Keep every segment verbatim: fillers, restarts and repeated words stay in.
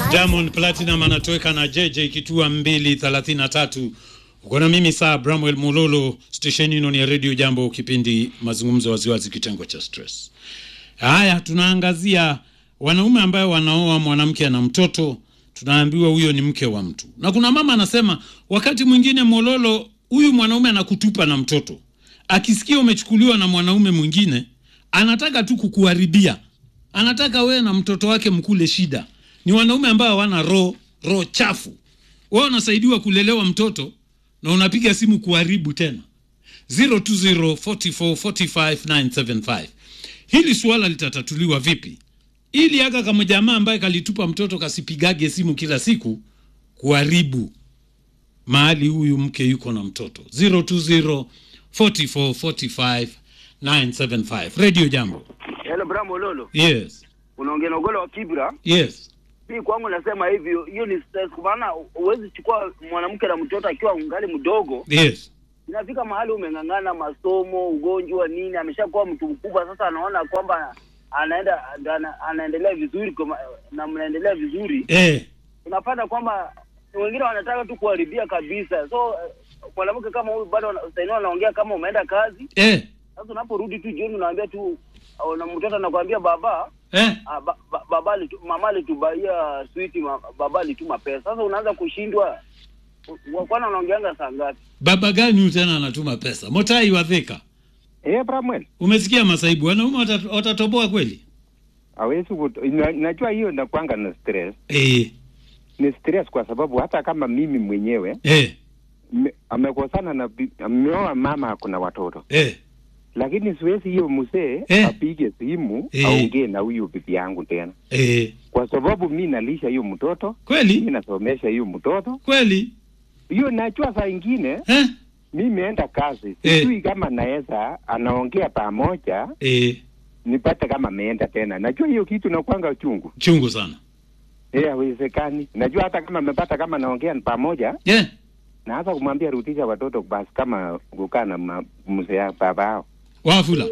Diamond Platinum anatoweka na J J kitua mbili thelathini na tatu. Uko na mimi saa Bramwell Mulolo, station ino ni Radio Jambo, kipindi mazungumzo waziwazi, kitengo cha stress. Haya, tunaangazia wanaume ambao wanaoa mwanamke na mtoto, tunaambiwa huyo ni mke wa mtu. Na kuna mama anasema wakati mwingine Mulolo, huyu mwanaume anakutupa na mtoto. Akisikia umechukuliwa na mwanaume mwingine, anataka tu kukuharibia. Anataka wewe na mtoto wake mkule shida. Ni wanaume ambao hawana roho, roho chafu. Wao wanasaidiwa kulelewa mtoto na unapiga simu kuharibu tena. zero two zero four four four five nine seven five. Hili swala litatatuliwa vipi? Ili aka kama jamaa ambaye kalitupa mtoto kasipigage simu kila siku kuharibu mahali huyu mke yuko na mtoto. zero two zero four four four five nine seven five. Radio Jambo. Hello Bramo Lolo. Yes. Unaongea na Golo wa Kibra? Yes. Mimi kwangu nasema hivi, hiyo ni stress, kwa maana uwezi chukua mwanamke na mtoto akiwa ungali mdogo. Yes. Inafika mahali umengangana masomo, ugonjwa nini, ameshakuwa mtu mkubwa sasa, anaona kwamba anaenda ana, anaendelea vizuri kwa, na mnaendelea vizuri. Eh. Unapata kwamba wengine wanataka tu kuharibia kabisa. So mwanamke kama huyu bado sasa anaongea kama umeenda kazi. Eh. Sasa unaporudi tu jioni unaambia tu, na mtoto anakuambia baba, eh ah, ba, ba, baba alitu, mama alitubaia sweet, ma, baba alituma pesa. Sasa unaanza kushindwa, kwana unaongeanga saa ngapi? Baba gani tena anatuma pesa? Motai Wathika. Eh, Bramwell. Umesikia masaibu? Wanaume watatoboa kweli? Hawezi najua hiyo inakuanga na stress. Eh. Ni stress kwa sababu hata kama mimi mwenyewe eh me, amekosana na ameoa mama hakuna watoto. Eh. Lakini siwezi hiyo mzee eh. apige simu eh. aongee na huyo bibi yangu tena. Eh. Kwa sababu mimi nalisha hiyo mtoto. Kweli? Mimi nasomesha hiyo mtoto. Kweli? Hiyo najua saa nyingine eh mimi enda kazi. eh. Sijui kama naweza anaongea pamoja. Eh. Nipate kama ameenda tena. Najua hiyo kitu nakuanga chungu. Chungu sana. Eh, haiwezekani. Najua hata kama amepata kama naongea pamoja. Yeah. Na hata kumwambia rudisha watoto basi kama kukaa na mzee baba yao. Wafula.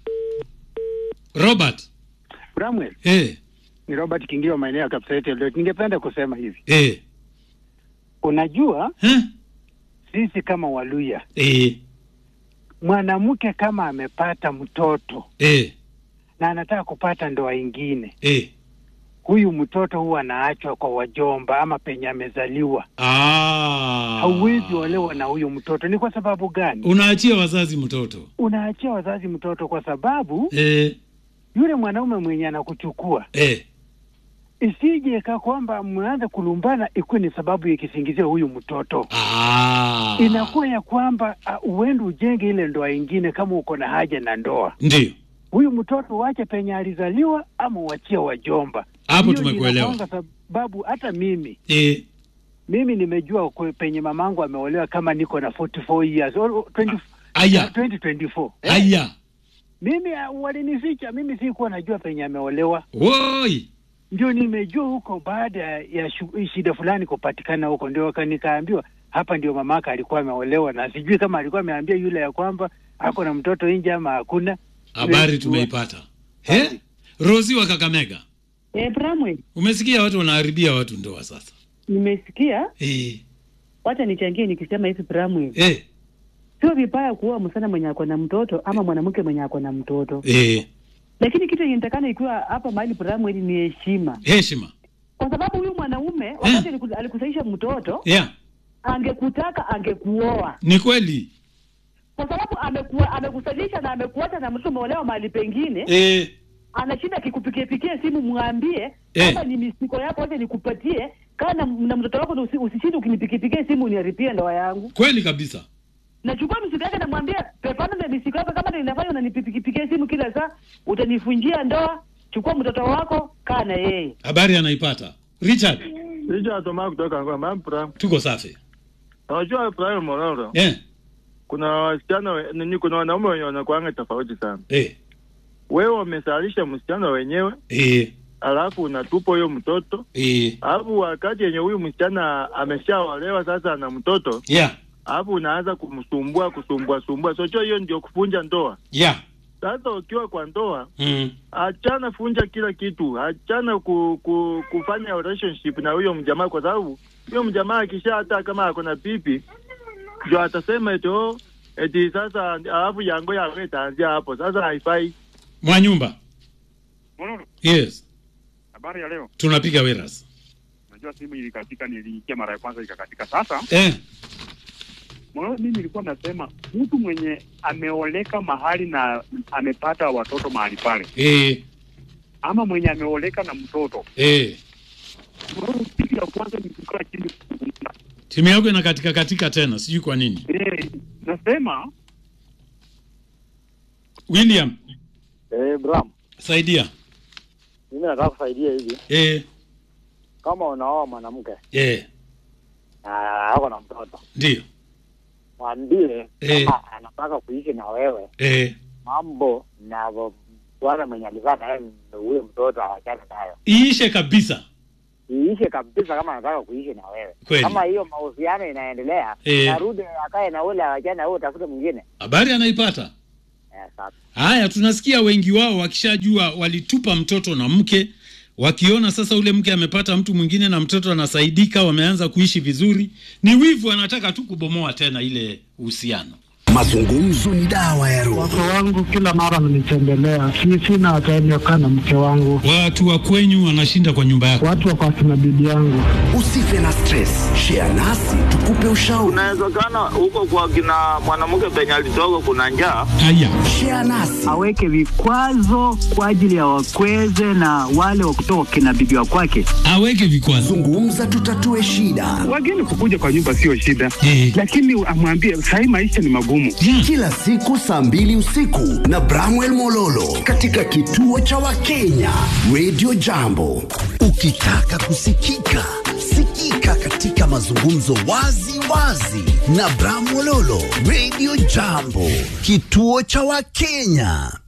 Robert. Bramwell. Eh. Ni Robert Kingio, maeneo ya Kapsait. Leo ningependa kusema hivi. Eh. Unajua? Eh? Sisi kama Waluya. Eh. Mwanamke kama amepata mtoto. Eh. Na anataka kupata ndoa nyingine. Eh. Huyu mtoto huwa anaachwa kwa wajomba ama penye amezaliwa. Ah. Hauwezi olewa na huyu mtoto. Ni kwa sababu gani? Unaachia wazazi mtoto. Unaachia wazazi mtoto kwa sababu eh yule mwanaume mwenye anakuchukua. Eh. Isije ka kwamba mwanze kulumbana ikuwe ni sababu ya kisingizio huyu mtoto. Ah. Inakuwa ya kwamba uh, uende ujenge ile ndoa nyingine kama uko na haja na ndoa. Ndio. Huyu mtoto wache penye alizaliwa ama uachie wajomba. Hapo tumekuelewa. Kwa sababu hata mimi eh mimi nimejua penye mamangu ameolewa kama niko na forty-four years or twenty aya twenty twenty-four. Aya. Eh? Mimi uh, walinificha, mimi sikuwa najua penye ameolewa. Woi. Ndio nimejua huko baada ya shida fulani kupatikana huko, ndio nikaambiwa hapa ndio mamaka alikuwa ameolewa, na sijui kama alikuwa ameambia yule ya kwamba ako na mtoto nje ama hakuna. Habari tumeipata. Eh? Rozi wa Kakamega. Eh, Bramwell. Umesikia watu wanaharibia watu ndoa sasa? Nimesikia. Eh. Wacha nichangie nikisema hivi Bramwell. Eh. Sio vibaya kuoa msana mwenye ako na mtoto ama mwanamke mwenye ako na mtoto. Eh. Lakini kitu inatakana ikiwa hapa mahali Bramwell ni heshima. Heshima. Kwa sababu huyu mwanaume wakati eh, alikusaisha mtoto, yeah, angekutaka angekuoa. Ni kweli. Kwa sababu amekuwa amekusalisha na amekuacha na mtu umeolewa mahali pengine. Eh. Anashinda kikupikie pikie simu mwambie eh, kama ni misiko yako wote nikupatie, kana na mtoto wako usi, usishinde ukinipikipikie simu uniharibie ndoa yangu. Kweli kabisa. Nachukua misiko yake na mwambia pepana na misiko yako, kama ninafanya unanipikipikie simu kila saa utanifunjia ndoa. Chukua mtoto wako kaa na yeye. Habari anaipata. Richard. Richard Toma kutoka kwa Mampra. Tuko safi. Unajua Prime Mororo. Eh. Kuna wasichana nini, kuna wanaume wenye wanakuanga tofauti sana. Eh. Wewe umesalisha msichana wenyewe. Eh. Alafu unatupa huyo mtoto. Eh. Alafu wakati yenye huyu msichana ameshaolewa sasa na mtoto. Yeah. Alafu unaanza kumsumbua kusumbua sumbua. So hiyo ndio kufunja ndoa. Yeah. Sasa ukiwa kwa ndoa, Mm. achana funja kila kitu. Achana ku, ku, kufanya relationship na huyo mjamaa, kwa sababu huyo mjamaa akisha hata kama ako na pipi, ndio atasema eti eti sasa alafu yango yawe taanzia hapo. Sasa haifai. Mwanyumba. Mululu. Yes. Habari ya leo. Tunapiga weras. Unajua simu ilikatika, niliingia mara ya kwanza ikakatika. Sasa Eh. Mululu, mimi nilikuwa nasema mtu mwenye ameoleka mahali na amepata watoto mahali pale. Eh. Ama mwenye ameoleka na mtoto. Eh. Mululu, kitu ya kwanza ni kukaa chini kuzungumza. Timu yako inakatika katika tena, sijui kwa nini. Eh, nasema William. Eh, Bram. Saidia. Mimi nataka kusaidia hivi. Eh. Kama unaoa mwanamke. Eh. Na ako na mtoto. Ndio. Mwambie Eh. kama anataka kuishi na wewe. Eh. Mambo na bwana mwenye alizaa na yeye huyo mtoto awachane nayo. Iishe kabisa. Iishe kabisa kama anataka kuishi na wewe. Kweli. Kama hiyo mahusiano inaendelea, Eh. narudi akae na ule awachane na wewe utafute mwingine. Habari anaipata. Eh, sasa. Haya, tunasikia wengi wao wakishajua walitupa mtoto na mke, wakiona sasa ule mke amepata mtu mwingine na mtoto anasaidika, wameanza kuishi vizuri. Ni wivu, anataka tu kubomoa tena ile uhusiano. Mazungumzo ni dawa ya roho. Watu wangu kila mara wananitembelea. Si sina hata kana mke wangu. Watu wa kwenyu wanashinda kwa nyumba yako. Watu wako na bibi yangu. Usife na stress. Share nasi tukupe ushauri. Unawezekana huko kwa kina mwanamke penye alitoka kuna njaa. Haya. Share nasi. Aweke vikwazo kwa ajili ya wakweze na wale wa kutoka kina bibi wa kwake. Aweke vikwazo. Zungumza tutatue shida. Wageni kukuja kwa nyumba sio shida. Eh. Lakini amwambie sasa maisha ni magumu. Yeah. Kila siku saa mbili usiku na Bramwell Mololo katika kituo cha Wakenya Radio Jambo. Ukitaka kusikika, sikika katika mazungumzo wazi wazi na Bramwell Mololo Radio Jambo, kituo cha Wakenya.